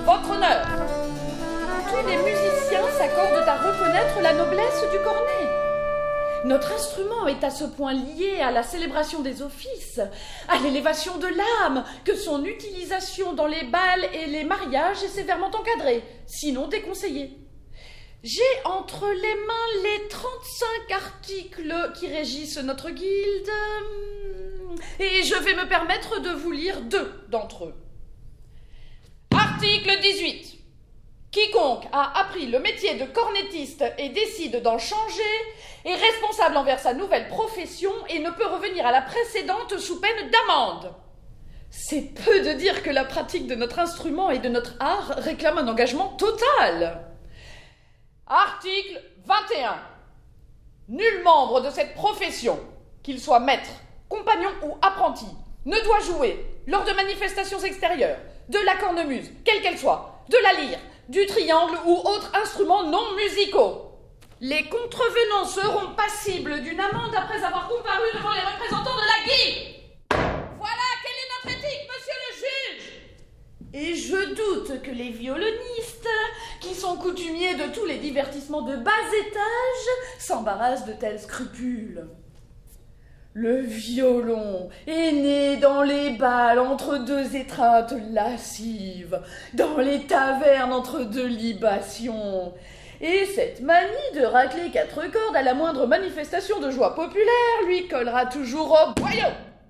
Votre honneur. Tous les musiciens s'accordent à reconnaître la noblesse du cornet. Notre instrument est à ce point lié à la célébration des offices, à l'élévation de l'âme, que son utilisation dans les bals et les mariages est sévèrement encadrée, sinon déconseillée. J'ai entre les mains les 35 articles qui régissent notre guilde, et je vais me permettre de vous lire 2 d'entre eux. Article 18. Quiconque a appris le métier de cornettiste et décide d'en changer est responsable envers sa nouvelle profession et ne peut revenir à la précédente sous peine d'amende. C'est peu de dire que la pratique de notre instrument et de notre art réclame un engagement total. Article 21. Nul membre de cette profession, qu'il soit maître, compagnon ou apprenti, ne doit jouer, lors de manifestations extérieures, de la cornemuse, quelle qu'elle soit, de la lyre, du triangle ou autres instruments non musicaux. Les contrevenants seront passibles d'une amende après avoir comparu devant les représentants de la guilde. Voilà quelle est notre éthique, monsieur le juge. Et je doute que les violonistes, qui sont coutumiers de tous les divertissements de bas étage, s'embarrassent de tels scrupules. Le violon est né dans les bals entre 2 étreintes lascives, dans les tavernes entre 2 libations. Et cette manie de racler 4 cordes à la moindre manifestation de joie populaire lui collera toujours au boyau.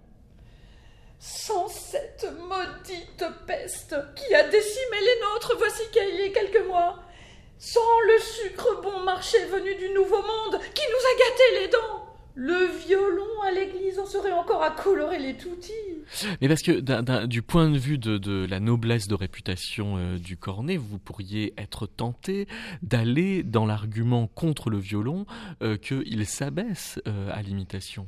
Sans cette maudite peste qui a décimé les nôtres voici qu'il y a quelques mois, sans le sucre bon marché venu du Nouveau Monde qui nous a gâté les dents, le violon à l'église en serait encore à colorer les toutis. Mais parce que du point de vue de la noblesse de réputation du cornet, vous pourriez être tenté d'aller dans l'argument contre le violon qu'il s'abaisse à l'imitation.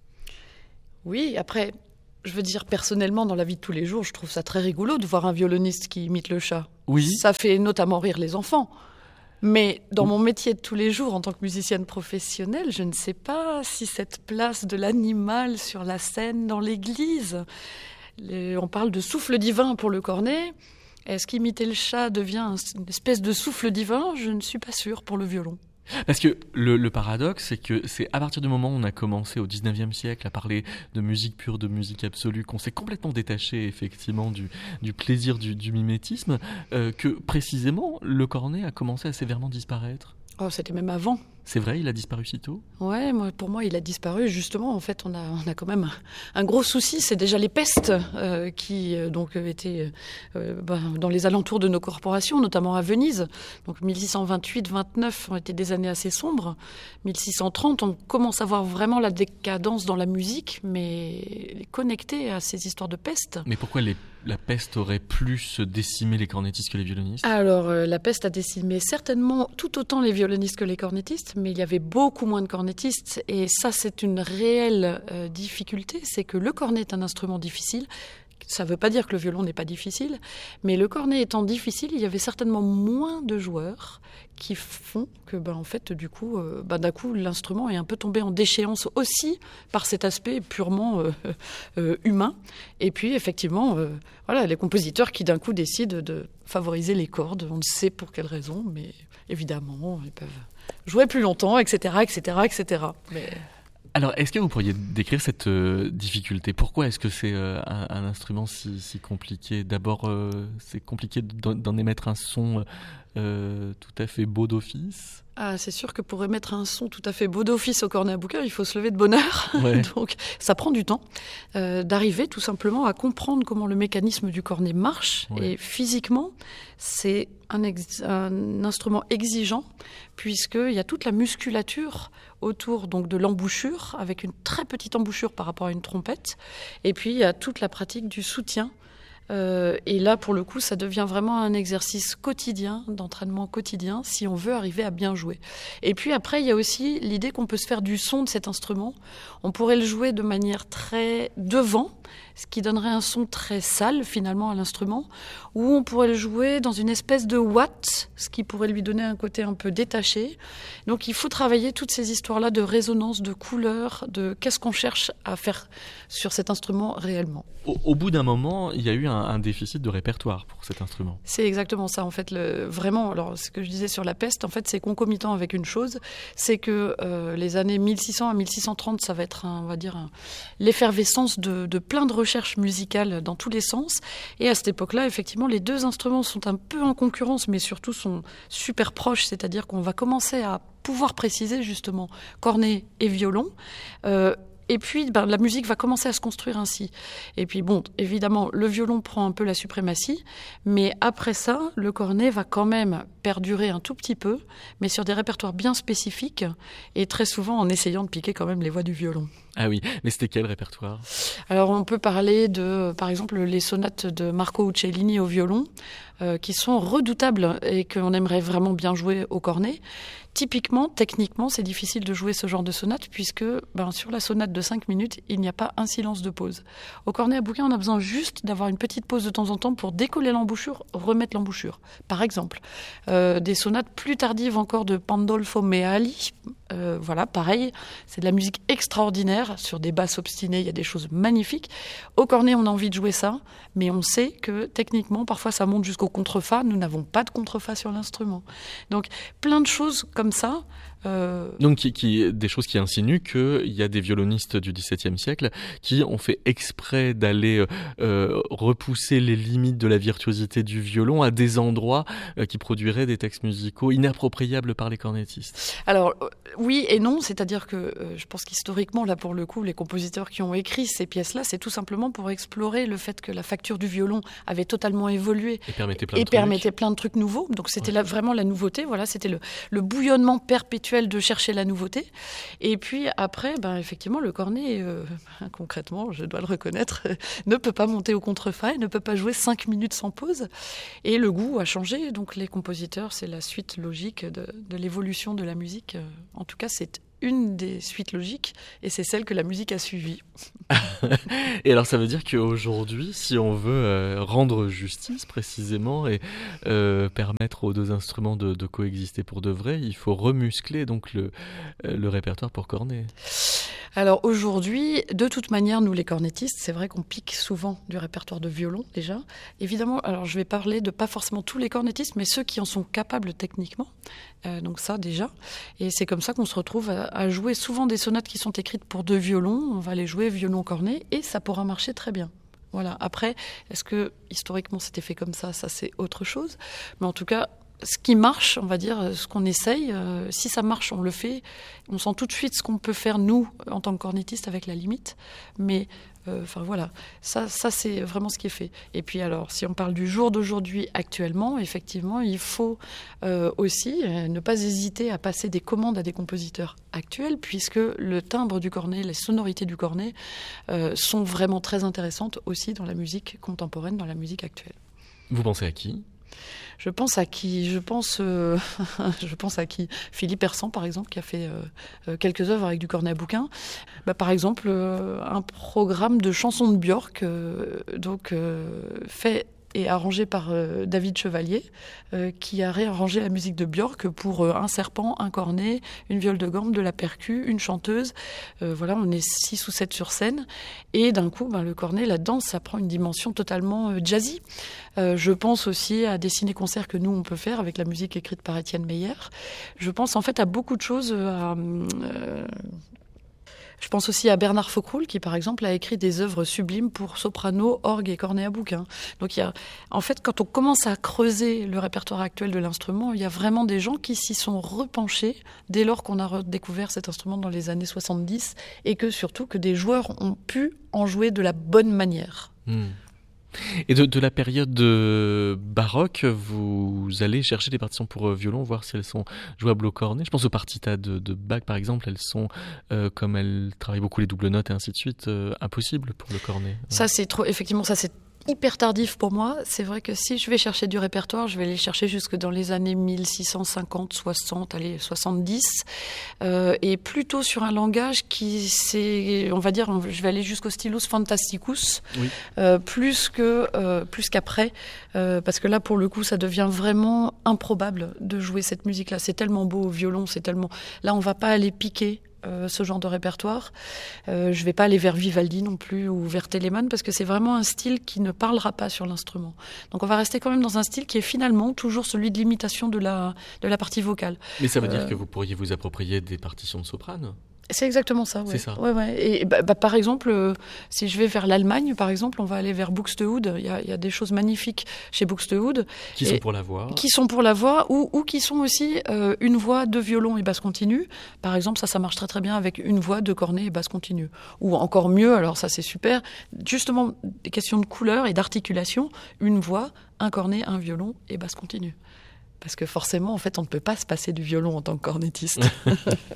Oui, après, je veux dire, personnellement, dans la vie de tous les jours, je trouve ça très rigolo de voir un violoniste qui imite le chat. Oui. Ça fait notamment rire les enfants. Mais dans mon métier de tous les jours, en tant que musicienne professionnelle, je ne sais pas si cette place de l'animal sur la scène dans l'église, on parle de souffle divin pour le cornet. Est-ce qu'imiter le chat devient une espèce de souffle divin ? Je ne suis pas sûre pour le violon. Parce que le paradoxe, c'est que c'est à partir du moment où on a commencé au 19e siècle à parler de musique pure, de musique absolue, qu'on s'est complètement détaché effectivement du plaisir du mimétisme, que précisément le cornet a commencé à sévèrement disparaître. Oh, c'était même avant. C'est vrai, il a disparu si tôt ? Ouais, pour moi, il a disparu. Justement, en fait, on a quand même un gros souci. C'est déjà les pestes qui donc étaient dans les alentours de nos corporations, notamment à Venise. Donc 1628-29 ont été des années assez sombres. 1630, on commence à voir vraiment la décadence dans la musique, mais connectée à ces histoires de peste. Mais pourquoi la peste aurait plus décimé les cornettistes que les violonistes ? Alors, la peste a décimé certainement tout autant les violonistes que les cornettistes, mais il y avait beaucoup moins de cornettistes. Et ça, c'est une réelle difficulté. C'est que le cornet est un instrument difficile. Ça ne veut pas dire que le violon n'est pas difficile, mais le cornet étant difficile, il y avait certainement moins de joueurs qui font que, en fait, du coup, d'un coup, l'instrument est un peu tombé en déchéance aussi par cet aspect purement humain. Et puis, effectivement, voilà, les compositeurs qui, d'un coup, décident de favoriser les cordes. On ne sait pour quelle raison, mais évidemment, ils peuvent jouer plus longtemps, etc., etc., etc. Mais... Alors, est-ce que vous pourriez décrire cette difficulté ? Pourquoi est-ce que c'est un instrument si compliqué ? D'abord, c'est compliqué d'en émettre un son tout à fait beau d'office. Ah, c'est sûr que pour émettre un son tout à fait beau d'office au cornet à bouquin, il faut se lever de bonne heure. Ouais. Donc, ça prend du temps d'arriver tout simplement à comprendre comment le mécanisme du cornet marche. Ouais. Et physiquement, c'est un instrument exigeant puisqu'il y a toute la musculature autour donc de l'embouchure, avec une très petite embouchure par rapport à une trompette. Et puis, il y a toute la pratique du soutien. Et là, pour le coup, ça devient vraiment un exercice quotidien, d'entraînement quotidien, si on veut arriver à bien jouer. Et puis après, il y a aussi l'idée qu'on peut se faire du son de cet instrument. On pourrait le jouer de manière très devant, ce qui donnerait un son très sale finalement à l'instrument, ou on pourrait le jouer dans une espèce de ouate, ce qui pourrait lui donner un côté un peu détaché. Donc il faut travailler toutes ces histoires-là de résonance, de couleur, de qu'est-ce qu'on cherche à faire sur cet instrument réellement. Au bout d'un moment, il y a eu un déficit de répertoire pour cet instrument. C'est exactement ça, en fait. Vraiment, alors ce que je disais sur la peste, en fait, c'est concomitant avec une chose, c'est que les années 1600 à 1630, ça va être, l'effervescence de plein de recherches musicales dans tous les sens. Et à cette époque-là, effectivement, les deux instruments sont un peu en concurrence, mais surtout sont super proches, c'est-à-dire qu'on va commencer à pouvoir préciser justement cornet et violon. Et puis, la musique va commencer à se construire ainsi. Et puis, bon, évidemment, le violon prend un peu la suprématie, mais après ça, le cornet va quand même perdurer un tout petit peu, mais sur des répertoires bien spécifiques, et très souvent en essayant de piquer quand même les voix du violon. Ah oui, mais c'était quel répertoire ? Alors, on peut parler de, par exemple, les sonates de Marco Uccellini au violon, qui sont redoutables et qu'on aimerait vraiment bien jouer au cornet. Typiquement, techniquement, c'est difficile de jouer ce genre de sonate puisque sur la sonate de 5 minutes, il n'y a pas un silence de pause. Au cornet à bouquin, on a besoin juste d'avoir une petite pause de temps en temps pour décoller l'embouchure, remettre l'embouchure. Par exemple, des sonates plus tardives encore de Pandolfo Meali. Voilà, pareil, c'est de la musique extraordinaire sur des basses obstinées, il y a des choses magnifiques. Au cornet, on a envie de jouer ça, mais on sait que techniquement, parfois ça monte jusqu'au contrefa. Nous n'avons pas de contrefa sur l'instrument. Donc, plein de choses comme ça. Donc des choses qui insinuent qu'il y a des violonistes du XVIIe siècle qui ont fait exprès d'aller repousser les limites de la virtuosité du violon à des endroits qui produiraient des textes musicaux inappropriables par les cornettistes. Alors oui et non, c'est-à-dire que je pense qu'historiquement, là pour le coup, les compositeurs qui ont écrit ces pièces-là, c'est tout simplement pour explorer le fait que la facture du violon avait totalement évolué et permettait plein de trucs nouveaux. Donc c'était vraiment la nouveauté, voilà, c'était le bouillonnement perpétuel de chercher la nouveauté. Et puis après, effectivement, le cornet, concrètement, je dois le reconnaître, ne peut pas monter au contrefa, ne peut pas jouer 5 minutes sans pause. Et le goût a changé. Donc les compositeurs, c'est la suite logique de l'évolution de la musique. En tout cas, c'est une des suites logiques et c'est celle que la musique a suivie. Et alors ça veut dire qu'aujourd'hui, si on veut rendre justice précisément et permettre aux deux instruments de coexister pour de vrai, il faut remuscler donc le répertoire pour cornet. Alors aujourd'hui, de toute manière, nous les cornettistes, c'est vrai qu'on pique souvent du répertoire de violon déjà. Évidemment, alors je vais parler de pas forcément tous les cornettistes, mais ceux qui en sont capables techniquement. Donc ça déjà. Et c'est comme ça qu'on se retrouve à jouer souvent des sonates qui sont écrites pour deux violons. On va les jouer violon-cornet et ça pourra marcher très bien. Voilà. Après, est-ce que historiquement c'était fait comme ça ? Ça c'est autre chose. Mais en tout cas, ce qui marche, on va dire, ce qu'on essaye, si ça marche, on le fait. On sent tout de suite ce qu'on peut faire, nous, en tant que cornettistes, avec la limite. Mais, voilà, ça c'est vraiment ce qui est fait. Et puis alors, si on parle du jour d'aujourd'hui, actuellement, effectivement, il faut aussi ne pas hésiter à passer des commandes à des compositeurs actuels, puisque le timbre du cornet, les sonorités du cornet sont vraiment très intéressantes aussi dans la musique contemporaine, dans la musique actuelle. Vous pensez à qui ? Je pense à qui Philippe Hersant, par exemple, qui a fait quelques œuvres avec du cornet à bouquin. Par exemple, un programme de chansons de Björk, fait et arrangé par David Chevalier, qui a réarrangé la musique de Björk pour un serpent, un cornet, une viole de gambe, de la percu, une chanteuse. Voilà, on est 6 ou 7 sur scène. Et d'un coup, le cornet, la danse, ça prend une dimension totalement jazzy. Je pense aussi à des ciné-concerts que nous, on peut faire avec la musique écrite par Étienne Meyer. Je pense en fait à beaucoup de choses. Je pense aussi à Bernard Faucroul qui, par exemple, a écrit des œuvres sublimes pour soprano, orgue et cornet à bouquin. Donc, en fait, quand on commence à creuser le répertoire actuel de l'instrument, il y a vraiment des gens qui s'y sont repenchés dès lors qu'on a redécouvert cet instrument dans les années 70 et que surtout que des joueurs ont pu en jouer de la bonne manière. Et de la période baroque, vous allez chercher des partitions pour violon, voir si elles sont jouables au cornet. Je pense aux partitas de Bach, par exemple, elles sont, comme elles travaillent beaucoup les doubles notes et ainsi de suite, impossibles pour le cornet. Ça, c'est trop, effectivement, ça c'est hyper tardif pour moi. C'est vrai que si je vais chercher du répertoire, je vais aller chercher jusque dans les années 1650, 60, allez, 70. Et plutôt sur un langage qui, on va dire, je vais aller jusqu'au stylus fantasticus, plus qu'après. Parce que là, pour le coup, ça devient vraiment improbable de jouer cette musique-là. C'est tellement beau au violon, Là, on va pas aller piquer ce genre de répertoire. Je vais pas aller vers Vivaldi non plus ou vers Telemann parce que c'est vraiment un style qui ne parlera pas sur l'instrument. Donc on va rester quand même dans un style qui est finalement toujours celui de l'imitation de la partie vocale. Mais ça veut dire que vous pourriez vous approprier des partitions de soprano? C'est exactement ça, ouais. C'est ça. Ouais. Et par exemple, si je vais vers l'Allemagne, par exemple, on va aller vers Buxtehude. Il y a des choses magnifiques chez Buxtehude. Qui sont pour la voix. Qui sont pour la voix ou qui sont aussi une voix de violon et basse continue. Par exemple, ça marche très très bien avec une voix de cornet et basse continue. Ou encore mieux, alors ça c'est super, justement des questions de couleur et d'articulation, une voix, un cornet, un violon et basse continue. Parce que forcément, en fait, on ne peut pas se passer du violon en tant que cornettiste.